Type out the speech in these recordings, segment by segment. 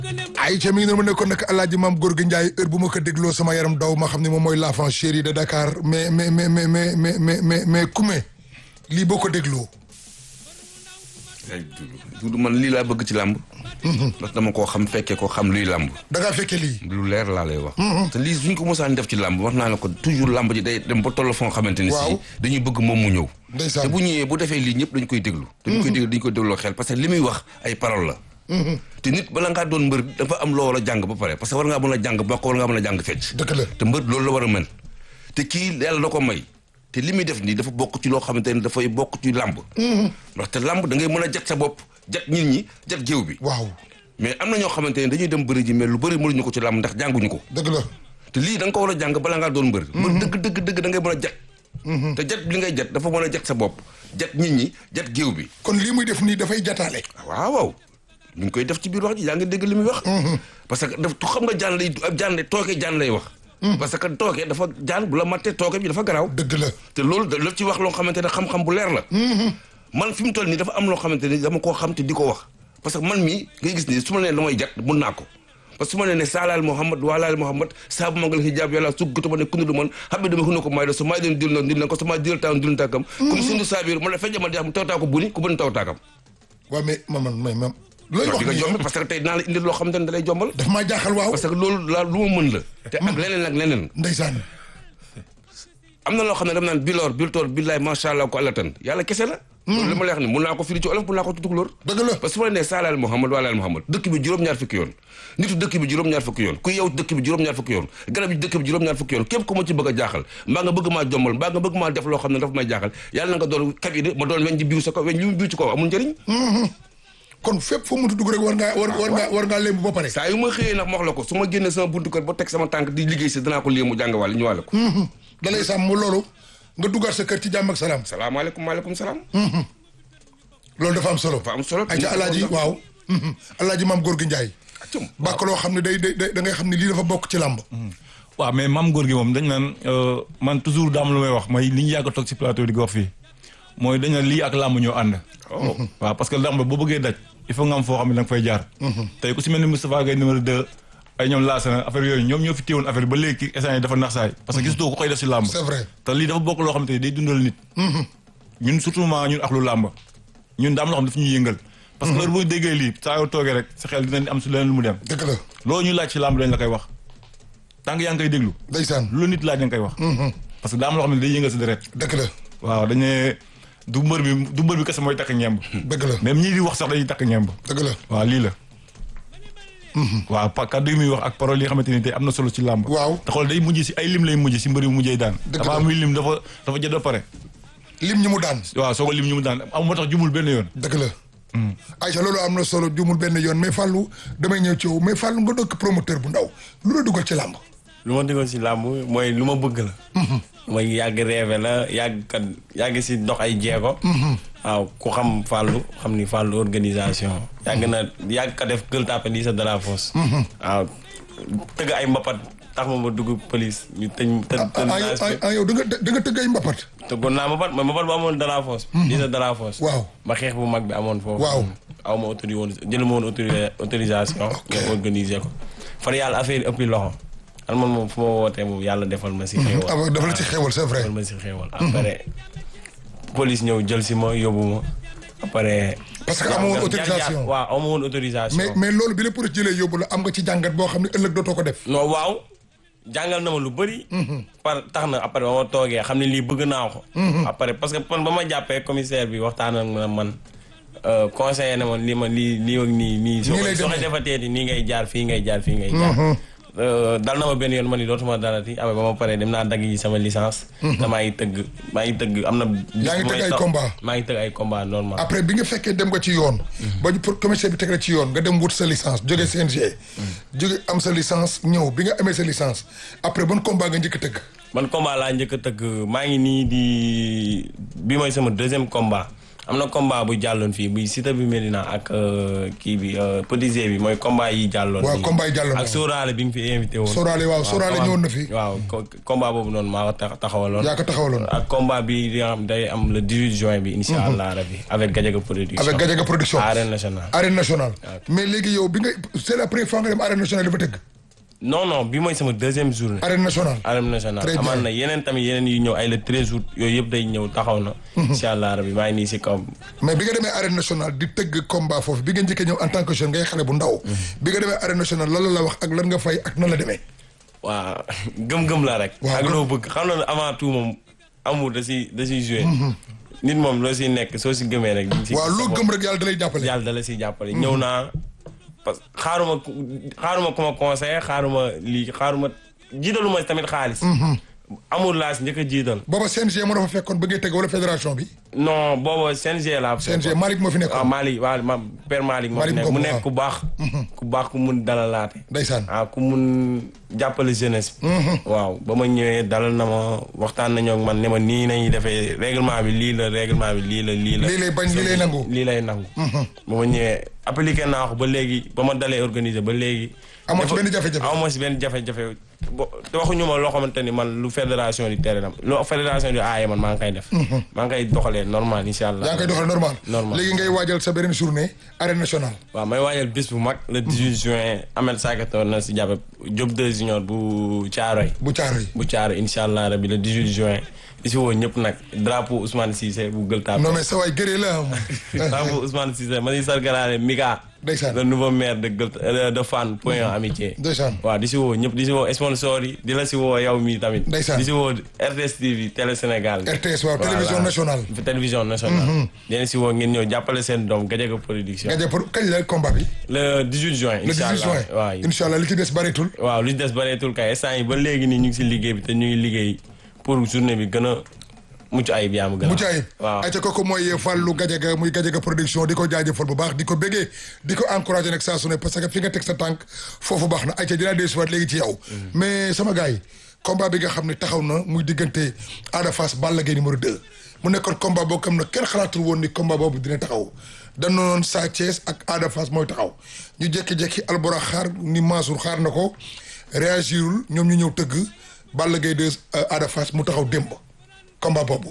ay ca mi ngi noonu ma nekkoon nag Alaaji Maam Gorgui Ndiaye heure bu ma ko dégloo sama yaram daw ma xam ne moom mooy l'enfant chéri de Dakar mais Koumé lii boo ko dégloo. Dudu man lii laa bëgg ci làmb. ndax dama koo xam fekkee ko xam luy làmb. da ngaa fekkee lii. lu leer laa lay wax. te lii suñ ko mosaan def ci làmb wax naa la ko toujours làmb ji day dem ba toll foo xamante ni si dañuy bëgg moom mu ñëw. ndeysaan te bu ñëwee bu defee lii ñëpp dañ koy déglu. dañ koy dégloo xel parce que li muy wax ay parole la. te nit bala ngaa doon mbër dafa am loo war a jàng ba pare parce que war ngaa mën a jàng bokk war ngaa mën a jàng fecc. dëgg la te mbër loolu la war a mën te kii yàlla da ko may te li muy def nii dafa bokk ci loo xamante ne dafay bokk ci làmb. ndaxte làmb da ngay mën a jat sa bopp jat nit ñi jat géew bi. waaw mais am na ñoo xamante ne dañuy dem bëri ji mais lu bëri mënuñu ko ci làmb ndax jànguñu ko. dëgg la te lii da nga ko war a jàng bala ngaa doon mbër. mbër dëgg da ngay mën a jat. te jat li ngay jat dafa mën a jat sa bopp jat nit ñi jat géew bi. kon lii muy def nii dafay jataale. waaw ñu ngi koy def ci biir wax ji yaa ngi dégg li muy wax. parce que daf xam nga jaan lay tooke jaan lay wax. parce que tooke dafa jaan bu la mattee tooke bi dafa garaaw. dëgg la te loolu daf ci wax loo xamante ne xam-xam bu leer la. man fi mu toll nii dafa am loo xamante ne dama koo xam te di ko wax parce que man mii ngay gis ni su ma nee damay jat mun naa ko parce que su ma nee ne saalaal Muhammad waalaal Muhammad saabu mangal hijab yàlla suggutuma ne kundu man xam ne dama xuna ko may do so may den dil noon dil na ko so may dil taan dil tàkkam comme sindu saabir man la fejja ma di xam taw taa ko buni ku bën taw taakam waaw mais man looy wax di nga jombe parce que tey dinaa la indil loo xamante ne da lay jombal daf maa jaaxal waaw parce que loolu la lu ma mën la te ak leneen ndeysaan am na loo xam ne dama naan biloor biltoor billaay macha allah ko àllatan yàlla kese la loolu li ma lay wax ni mun naa ko firi ci olof mun naa ko tukulóor dëgg la parce que su ma nee saalaal Muhammad waalaal Muhammad dëkk bi juróom-ñaar fukki yoon nitu dëkk bi juróom-ñaar fukki yoon ku yow dëkk bi juróom-ñaar fukki yoon garab yi dëkk bi juróom-ñaar fukki yoon képp ku ma ci bëgg a jaaxal mbaa nga bëgg maa jombal mbaa nga bëgg maa def loo xam ne dafa may jaaxal yàlla na nga doon kabide ma doon weñ ji biiw sa ko weñ li mu biiw ci kaw amul njëriñ kon fépp foo mënut dugg rek war ngaa lémb ba pare saa yu ma xëyee nag ma wax la ko su ma génnee sama buntu kër ba teg sama tànk di liggéey si danaa ko lii mu jàng wàll ñu wàlle ko da lay sàmm loolu nga duggaat sa kër ci jàmm ak salaam salaamaaleykum maaleykum salaam loolu dafa am solo dafa am solo ay ca alaaji waaw alaaji Maam Gorgui Ndiaye bàkk loo xam ne day da ngay xam ne lii dafa bokk ci làmb waaw mais Maam Gorgui moom dañ naan man toujours daam lu may wax mooy li ñu yàgg a toog ci plateau di ko wax fii mooy dañ naan lii ak làmb ñoo ànd waaw parce que làmb boo bëggee daj il faut nga am foo xam ne da nga fay jaar tey ku si mel ni Moustapha Gueye numéro 2 ay ñoom laasana affaire yooyu ñoom ñoo fi téewoon affaire ba léegi instant yi dafa nax saay parce que gis doo ko koy def si làmb c'est vrai te lii dafa bokk loo xam ne day dundal nit ñun surtout ñun ak lu làmb ñun daam loo xam ne dafa ñuy yëngal parce que heure boo déggee lii saa yoo toogee rek sa xel dina am si leneen lu mu dem dëgg la loolu ñu laaj si làmb dañ la koy wax tant que yaa ngi koy déglu ndeysaan lu nit laaj da nga koy wax parce que daam loo xam ne day yëngal si deret dëgg la waaw dañu du mbër bi kese mooy takk ñemb dëgg la même ñii di wax sax dañuy takk ñemb dëgg la waaw lii la waaw kàddu yi muy wax ak parole yi nga xamante ni tey am na solo ci làmb waaw te xool day mujj si ay lim lay mujj si mbër yu mujjee daan dëgg la dafa muy lim dafa jot ba pare lim ñi mu daan waaw soo ko lim ñu mu daan am moo tax jumul benn yoon dëgg la Aïcha loolu am na solo jumul benn yoon mais Fallou damay ñëw ci yow mais Fallou nga dokk promoteur bu ndaw lu la dugal ci làmb lu ma dugal ci làmb mooy lu ma bëgg la mooy yàgg rêve la yàgg si dox ay jeego waaw ku xam Fallou xam ni Fallou organisation yàgg ka def Gueule Tapée lii sa de la fosse waaw tëgg ay mbapat tax ma dugg police ñu yow da nga tëgg ay mbapat tëggoon naa mbapat bu amoon de la fosse lii sa de la fosse waaw ba xeex bu mag bi amoon foofu waaw aw ma jël ma woon autorisation nga organiser ko far yàlla affaire yi ëppi loxo man moom fu ma wootee moom yàlla defal ma si xéewal defal ci xéewal c'est vrai defal ma si xéewal après police ñëw jël si ma yóbbu ma après parce que amoo woon autorisation waaw amoo woon autorisation mais loolu bi la police jëlee yóbbu la am nga ci jàngat boo xam ne ëllëg dootoo ko def non waaw jàngal na ma lu bëri tax na après ba ma toogee xam ne lii bëgg naa ko après parce que man ba ma jàppee commissaire bi waxtaan ak man conseiller na ma lii ak nii soo ko defatee nii ngay jaar fii ngay jaar dal na ma benn yoon ma ni dootuma dalati ba ma paree dem naa dagg yi sama licence te maa ngi tëgg am na yaa ngi tëgg ay combat maa ngi tëgg ay combat normal après bi nga fekkee dem nga ci yoon ba ñu commissaire bi teg la ci yoon nga dem wut sa licence jóge CNG jóge am sa licence ñëw bi nga amee sa licence après ban combat nga njëkk a tëgg ban combat laa njëkk a tëgg maa ngi nii bi mooy sama deuxième combat am na combat bu jàlloon fii buy Siteu bi Medina ak kii bi Petit Zé bi mooy combat yi jàlloon. waaw combat yi jàlloon ak Sorale bi nga fi invité woon. Sorale waaw Sorale ñëwoon na fi. waaw combat boobu noonu maa ko taxawaloon. yaa ko taxawaloon. ak combat bi di nga xam day am le 18 juin bi. incha allah rabi avec Gadiaga production. avec Gadiaga production. arène nationale. arène nationale. mais léegi yow bi nga c'est la première fois nga dem arène nationale dafa tëgg. non bi mooy sama deuxième journée. arène nationale. arène nationale très bien amaan na yeneen tamit yeneen yu ñëw ay le 13 août yooyu yëpp day ñëw taxaw na. incha allah rabi maa ngi nii si kaw. mais bi nga demee arène nationale di tëgg combat foofu bi nga njëkkee ñëw en tant que jeune ngay xale bu ndaw. bi nga demee arène nationale lan la wax ak lan nga fay ak nan la demee. waaw gëm-gëm la rek. waaw ak loo bëgg xam na ne avant tout moom amour da siy joué. nit moom loo siy nekk soo si gëmee rek. waaw loo gëm rek yàlla da lay jàppale. yàlla da la siy jàppale. ñëw naa parce que xaaruma ku ma conseillé xaaruma jiitaluma tamit xaalis. amul laa si njëkk a jiital. booba CNG moo dafa fekkoon ba ngay tëgg wala fédération bi. non booba CNG laa. CNG Malick moo fi nekkoon. waaw Malick père Malick moo fi nekk mu nekk ku baax. ku baax ku mun dalalaate. ndeysaan ku mun jàppale jeunesse bi. waaw ba ma ñëwee dalal na ma waxtaan nañoo ak man ne ma nii nañuy defee règlement bi lii la règlement bi lii la. lii lay bañ lii lay nangu. lii lay nangu. ba ma ñëwee appliqué naa ko ba léegi ba ma dalee organiser ba léegi. amoo ci benn jafe-jafe amoo ci benn jafe-jafe te waxuñu ma loo xamante ni man lu fédération di tere na lu fédération di aaye man maa ngi koy def. maa ngi koy doxalee normal incha allah. yaa ngi koy doxalee normal. léegi ngay waajal sa beneen journée arène nationale. waaw may waajal bis bu mag le 18 juin Ahmed Sakator na si jàppe Diop 2 junior bu Thiaroye. bu Thiaroye incha allah rabi le 18 juin. di si woo ñëpp nag drapeau Ousmane Cissé bu Gueule Tapée. non mais sa waay gëree la am. drapeau Ousmane Cissé ma di sargalaale Mika. ndeysaan le nouveau maire de Fann Point Amitié. ndeysaan waaw di si woo ñëpp di si woo sponsor yi di la si woo yow mii tamit. ndeysaan di si woo RTS TV Télé Sénégal. RTS waaw télévision nationale. télévision nationale. dinañ si woo ngeen ñëw jàppale seen doom Gadiaga production. kañ la combat bi. le 18 juin. incha allah le 18 juin waaw incha allah li ci des bareetul. waaw li ci des bareetul kay instant yi ba léegi nii ñu ngi si liggéey bi te ñu ngi liggéey pour journée bi gën a mucc ayib yaa ma gën a. mucc ayib waaw ayca kooku mooy Fallou Gadiaga muy Gadiaga production di ko jaajëfal bu baax di ko béggee di ko encouragé nag saa su ne parce que fi nga teg sa tànk foofu baax na ayca dinaa dellusiwaat léegi ci yow. mais sama gars yi combat bi nga xam ne taxaw na muy diggante Ada Fass Balla Gaye numéro 2 mu nekkoon combat boo xam ne kenn xalaatul woon ni combat boobu dina taxaw dañu noon Sa Thiès ak Ada Fass mooy taxaw ñu jékki-jékki Albora xaar ni Mansour xaar na ko réagirul ñoom ñu ñëw tëgg Balla Gaye 2 Ada Fass mu taxaw démb combat boobu.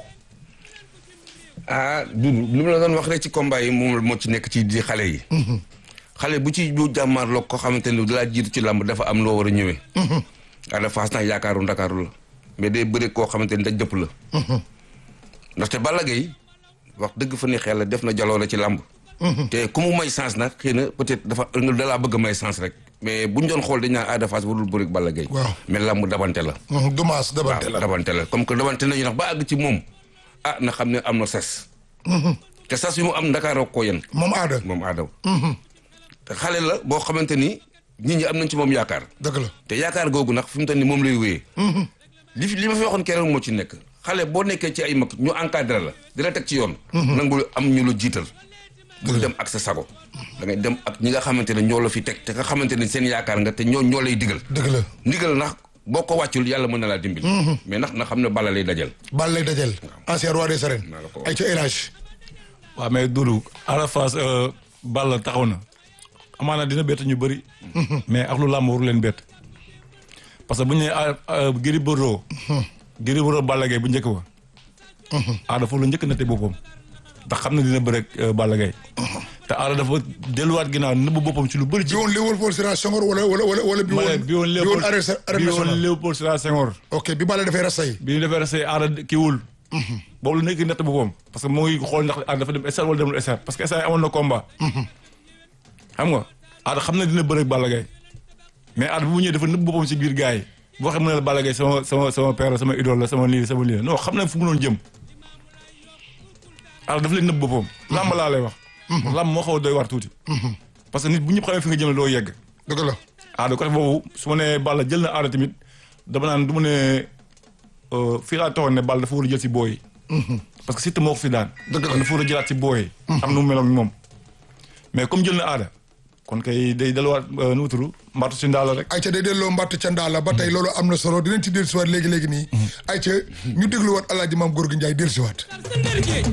Doudou lu mu la doon wax rek ci combat yi moom moo ci nekk ci di xale yi. xale bu ci bu jàmmaarloo ko xamante ni dalaa jiitu ci làmb dafa am loo war a ñëwee. Ada Fass nag yaakaaru Ndakaaru la mais day bëre koo xamante ni da jëpp la. ndaxte Balla Gaye wax dëgg fa ni xel la def na jaloore ci làmb. te ku mu may sens nag xëy na peut-être dalaa bëgg may sens rek. mais bu ñu doon xool dañ naan Ada Fass warul bëre ak Balla Gaye. waaw mais làmb dabante la. Dumaas dabante la comme que dabante nañu nag ba àgg ci moom na xam ne am na sas. te sas yu mu am Ndakaaroo ko yéen. moom Ada. te xale la boo xamante ni nit ñi am nañ ci moom yaakaar. dëgg la te yaakaar googu nag fi mu toll nii moom lay wéyee. li ma fi waxoon keroog moo ci nekk xale boo nekkee ci ay mag ñu encadré la di la teg ci yoon. nangul am ñu la jiital. bul dem ak sa sago. da ngay dem ak ñi nga xamante ne ñoo la fi teg te nga xamante ne seen yaakaar nga te ñoo lay digal. dëgg la ndigal ndax boo ko wàccul yàlla mën na laa dimbali. mais ndax na xam ne Balla lay dajal. Balla lay dajal. ancien roi des arènes. ay ca élage. waaw mais Doudou Ada Fass Balla taxaw na amaana dina bett ñu bëri. mais ak lu làmb waru leen bett. parce que bu ñu nee Gris Bordeaux. Gris Bordeaux Balla Gaye bu njëkk ba. Ada foofu la njëkk na te boppam. ndax xam na dina bëre ak Balla Gaye. te Ada dafa delluwaat ginnaaw nëbb boppam ci lu bëri. bi woon Léopold Sédar Senghor wala bi woon Léopold Sédar Senghor. ok bi Balla defee rastay. bi ñu defee rastay Ada kiiwul. boobu la nekk natt boppam parce que moo ngi xool ndax Ada dafa dem stade wala demul stade parce que stade amoon na combat. xam nga Ada xam na dina bëre ak Balla Gaye mais Ada bu ñëwee dafa nëbb boppam ci biir gars yi boo xam ne la Balla Gaye sama père la sama idole la sama lii la non xam na fu mu doon jëm. Ada dafa leen nëbb boppam. làmb laa lay wax. làmb moo xaw a doy war tuuti. parce que nit bu ñëpp xamee fi nga jëm doo yegg. dëgg la. Ada côté boobu su ma nee Balla jël na Ada tamit dama naan du ma ne fii laa taxoon ne Balla dafa war a jël si booy yi. parce que Siteu moo ko fi daan. dëgg la dafa war a jëlaat si booy yi. am nu mu meloon moom. mais comme jël na Ada kon kay day delluwaat nu mu tudd mbattu ci ndaala rek. ayca day delloo mbattu ca ndaala ba tey loolu am na solo dinañ ci dellusiwaat léegi nii. ayca ñu dégluwaat El Hadj Mame Gorgui Ndiaye dellusiwaat.